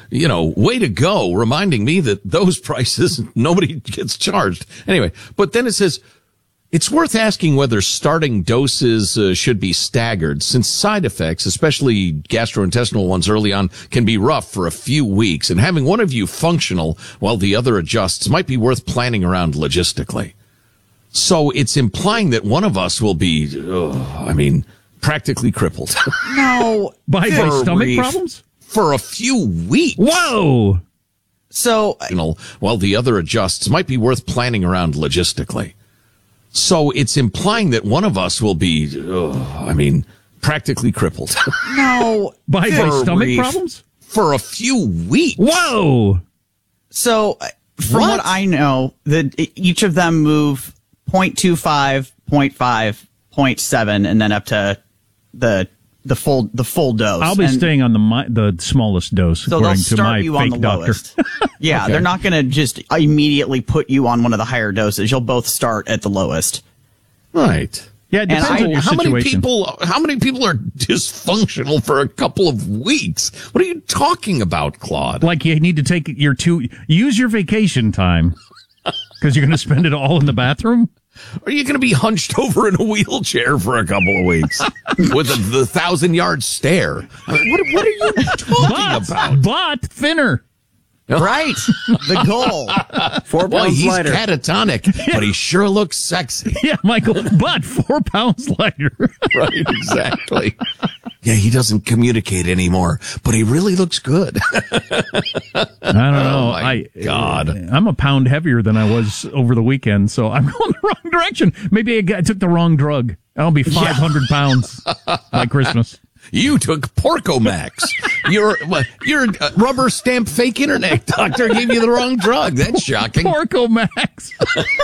way to go, reminding me that those prices, nobody gets charged. Anyway, but then it says, it's worth asking whether starting doses should be staggered, since side effects, especially gastrointestinal ones early on, can be rough for a few weeks, and having one of you functional while the other adjusts might be worth planning around logistically. So it's implying that one of us will be, practically crippled. No. By stomach problems? For a few weeks. Whoa! So, while the other adjusts might be worth planning around logistically. So it's implying that one of us will be, practically crippled. No. By stomach problems? For a few weeks. Whoa! So, from what I know, that each of them move 0.25, 0.5, 0.7, and then up to the full dose. I'll be staying on the smallest dose, so according to my you fake on the doctor. Lowest. Yeah, Okay. They're not going to just immediately put you on one of the higher doses. You'll both start at the lowest. Right. Yeah, it depends on your how situation. many people are dysfunctional for a couple of weeks? What are you talking about, Claude? Like you need to use your vacation time because you're going to spend it all in the bathroom. Are you going to be hunched over in a wheelchair for a couple of weeks with the 1,000-yard stare? I mean, what are you talking about? But thinner. Right. The goal. 4 pounds Boy, he's lighter. catatonic, but he sure looks sexy. Yeah, Michael, but 4 pounds lighter. Right, exactly. Yeah, he doesn't communicate anymore, but he really looks good. I don't know. My God. I'm a pound heavier than I was over the weekend, so I'm going the wrong direction. Maybe I took the wrong drug. I'll be 500 pounds by Christmas. You took Porcomax. Your rubber stamp fake internet doctor gave you the wrong drug. That's shocking. Porcomax.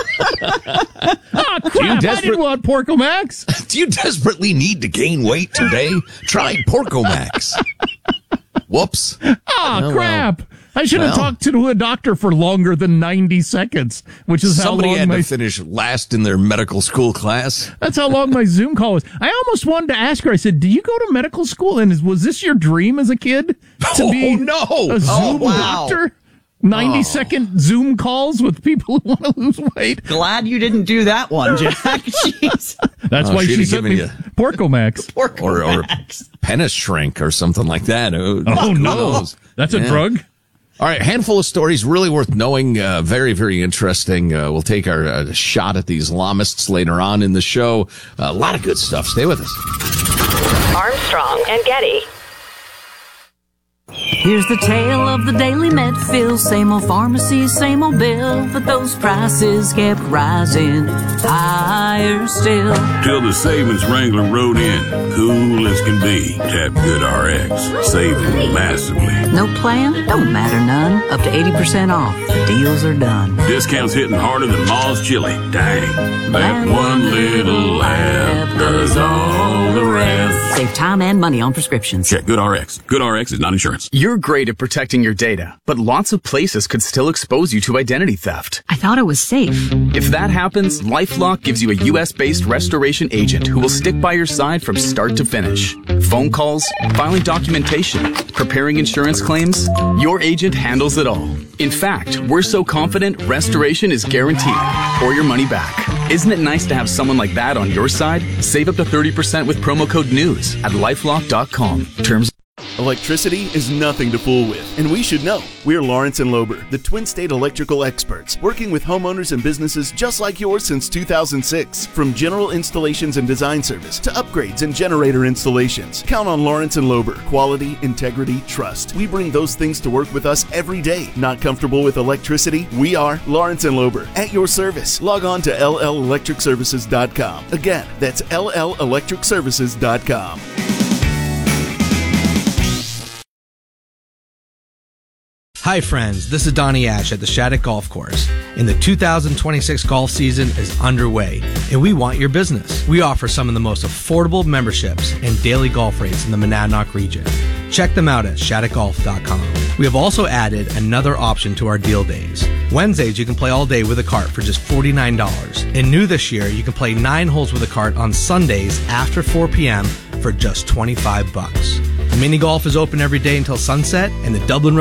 Oh, crap. I didn't want Porcomax. Do you desperately need to gain weight today? Try Porcomax. Whoops. Oh, crap. I should have talked to a doctor for longer than 90 seconds, which is somebody how long had my to finish last in their medical school class. That's how long my Zoom call was. I almost wanted to ask her. I said, "Do you go to medical school? And was this your dream as a kid to be a Zoom doctor? 90-second Zoom calls with people who want to lose weight." Glad you didn't do that one, Jack. Jeez. That's why she sent me Porcomax. Or penis shrink or something like that. Oh, no. That's a drug? All right, handful of stories really worth knowing. Very, very interesting. We'll take our shot at the Islamists later on in the show. A lot of good stuff. Stay with us. Armstrong and Getty. Here's the tale of the Daily Medfield. Same old pharmacy, same old bill, but those prices kept rising higher still. Till the savings wrangler rode in, cool as can be. Tap GoodRx, saving massively. No plan? Don't matter none. Up to 80% off. Deals are done. Discounts hitting harder than Ma's chili. Dang, that one little app does all the rest. Save time and money on prescriptions. Check GoodRx. GoodRx is not insurance. You're great at protecting your data, but lots of places could still expose you to identity theft. I thought it was safe. If that happens, LifeLock gives you a U.S.-based restoration agent who will stick by your side from start to finish. Phone calls, filing documentation, preparing insurance claims, your agent handles it all. In fact, we're so confident restoration is guaranteed or your money back. Isn't it nice to have someone like that on your side? Save up to 30% with promo code NEWS at LifeLock.com. Terms. Electricity is nothing to fool with, and we should know. We're Lawrence and Lober, the Twin State electrical experts, working with homeowners and businesses just like yours since 2006. From general installations and design service to upgrades and generator installations, count on Lawrence and Lober. Quality, integrity, trust. We bring those things to work with us every day. Not comfortable with electricity? We are Lawrence and Lober, at your service. Log on to LLElectricServices.com. Again, that's LLElectricServices.com. Hi friends, this is Donnie Ash at the Shattuck Golf Course, and the 2026 golf season is underway, and we want your business. We offer some of the most affordable memberships and daily golf rates in the Monadnock region. Check them out at shattuckgolf.com. We have also added another option to our deal days. Wednesdays, you can play all day with a cart for just $49. And new this year, you can play 9 holes with a cart on Sundays after 4 p.m. for just $25. Mini golf is open every day until sunset, and the Dublin